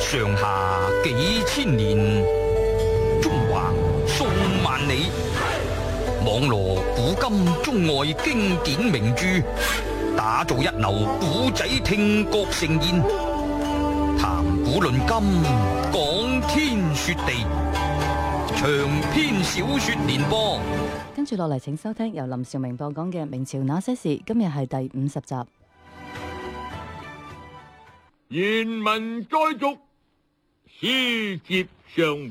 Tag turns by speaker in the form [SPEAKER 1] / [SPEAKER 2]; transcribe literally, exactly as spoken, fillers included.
[SPEAKER 1] 上下幾千年，中橫數萬里，網羅古今中外經典名著，打造一流古仔聽覺盛宴，談古論今，講天說地，長篇小說連播。
[SPEAKER 2] 跟住落嚟，請收聽由林兆明播講嘅《明朝那些事》，今日係第五十集。
[SPEAKER 3] 原文再續，詩接上回。